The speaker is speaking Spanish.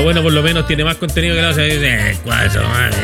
bueno, por lo menos tiene más contenido que la otra. Cuatro, madre.